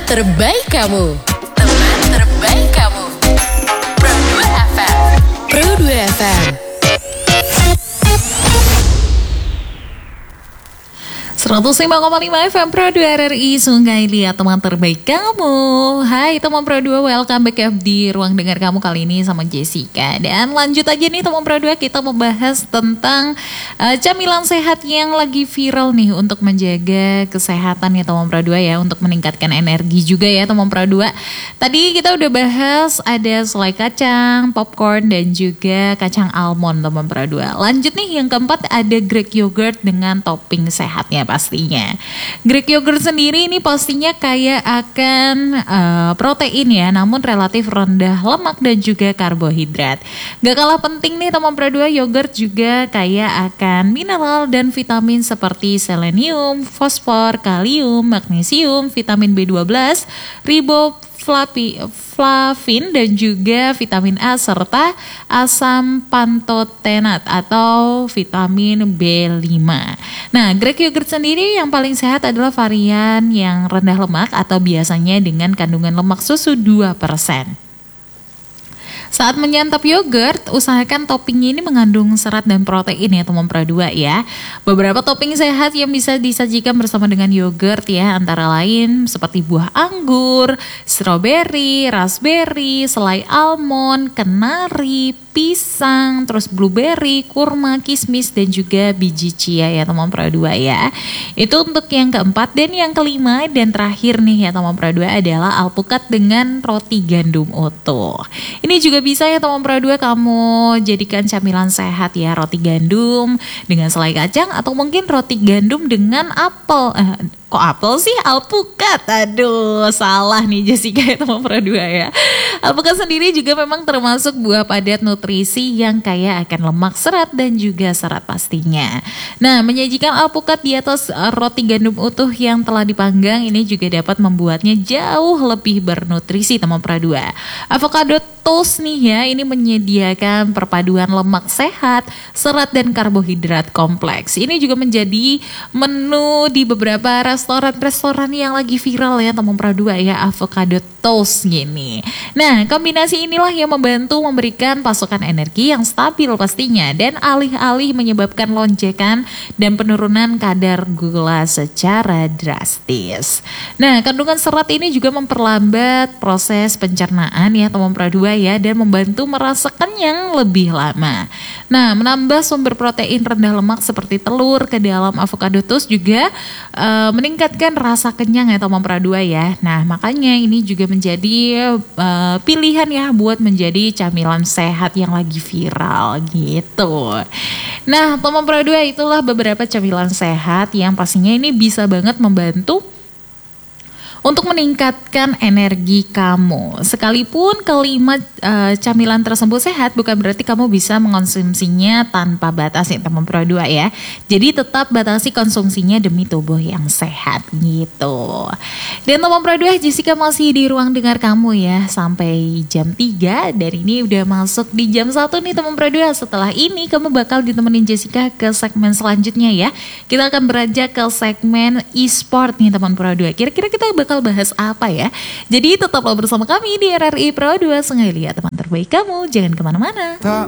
terbaik kamu. Teman terbaik kamu. Pro 2 FM. Pro 2 FM. 105,5 FM Pro 2 RRI Sungai Liat, teman terbaik kamu. Hai teman Pro 2, welcome back di ruang dengar kamu kali ini sama Jessica. Dan lanjut aja nih teman Pro 2, kita membahas tentang camilan sehat yang lagi viral nih untuk menjaga kesehatan ya teman Pro 2 ya, untuk meningkatkan energi juga ya teman Pro 2. Tadi kita udah bahas ada selai kacang, popcorn dan juga kacang almond teman Pro 2. Lanjut nih yang keempat ada Greek yogurt dengan topping sehatnya pastinya. Greek yogurt sendiri ini pastinya kaya akan protein ya, namun relatif rendah lemak dan juga karbohidrat. Gak kalah penting nih teman Pro 2, yogurt juga kaya akan mineral dan vitamin seperti selenium, fosfor, kalium, magnesium, vitamin B12, riboflavin dan juga vitamin A serta asam pantotenat atau vitamin B5. Nah, Greek yogurt sendiri yang paling sehat adalah varian yang rendah lemak atau biasanya dengan kandungan lemak susu 2%. Saat menyantap yogurt, usahakan toppingnya ini mengandung serat dan protein ya teman Pro 2 ya. Beberapa topping sehat yang bisa disajikan bersama dengan yogurt ya, antara lain seperti buah anggur, stroberi, raspberry, selai almond, kenari, pisang, terus blueberry, kurma, kismis dan juga biji chia ya teman Pro 2 ya. Itu untuk yang keempat. Dan yang kelima dan terakhir nih ya teman Pro 2 adalah alpukat dengan roti gandum utuh. Ini juga bisa ya teman Pro 2 kamu jadikan camilan sehat ya, roti gandum dengan selai kacang atau mungkin roti gandum dengan apel. Kok apel sih? Alpukat. Aduh, salah nih Jessica ya teman Pro 2 ya. Alpukat sendiri juga memang termasuk buah padat nutrisi yang kaya akan lemak, serat dan juga serat pastinya. Nah, menyajikan alpukat di atas roti gandum utuh yang telah dipanggang ini juga dapat membuatnya jauh lebih bernutrisi teman Pro 2. Avocado toast nih ya, ini menyediakan perpaduan lemak sehat, serat dan karbohidrat kompleks. Ini juga menjadi menu di beberapa restoran yang lagi viral ya teman Pro 2 ya, avocado toast gini. Nah, kombinasi inilah yang membantu memberikan pasokan energi yang stabil pastinya dan alih-alih menyebabkan lonjakan dan penurunan kadar gula secara drastis. Nah, kandungan serat ini juga memperlambat proses pencernaan ya teman Pro 2 ya, dan membantu merasa kenyang lebih lama. Nah, menambah sumber protein rendah lemak seperti telur ke dalam avocado toast juga meningkatkan rasa kenyang ya teman Pro 2 ya. Nah, makanya ini juga menjadi pilihan ya buat menjadi camilan sehat yang lagi viral gitu. Nah, teman Pro 2, itulah beberapa camilan sehat yang pastinya ini bisa banget membantu untuk meningkatkan energi kamu. Sekalipun kelima camilan tersebut sehat, bukan berarti kamu bisa mengonsumsinya tanpa batas ya teman Pro 2 ya. Jadi tetap batasi konsumsinya demi tubuh yang sehat gitu. Dan teman Pro 2, Jessica masih di ruang dengar kamu ya sampai jam 3. Dan ini udah masuk di jam 1 nih teman Pro 2. Setelah ini kamu bakal ditemenin Jessica ke segmen selanjutnya ya. Kita akan beranjak ke segmen e-sport nih teman Pro 2. Kira-kira kita bakal bahas apa ya? Jadi tetaplah bersama kami di RRI Pro 2 Sungai Liat, teman terbaik kamu. Jangan kemana-mana.